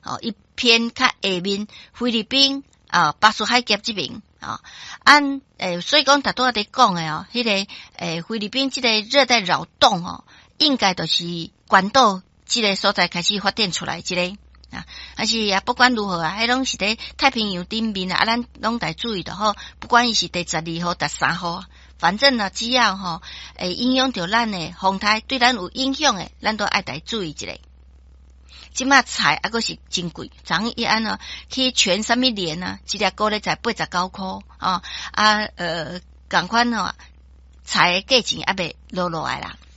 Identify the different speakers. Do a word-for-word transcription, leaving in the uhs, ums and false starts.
Speaker 1: 哦，一偏较下面菲律宾啊巴士海峡这边啊，按诶，所以讲大多在讲诶哦，迄、那个诶菲律宾这个热带扰动哦，应该就是关岛这个所在开始发展出来这个。啊，还是啊，不管如何啊，迄拢是在太平洋顶面啊，咱拢得注意的吼。不管伊是第十二号、第三号，反正呢，只要吼，诶，影响到咱的风台，对咱有影响的，咱都爱得注意一下。即马菜啊，个是真贵，昨一安呢去全什么年啊，一粒高咧才八十九箍啊啊呃，共款吼，菜的价钱还未落落来啦。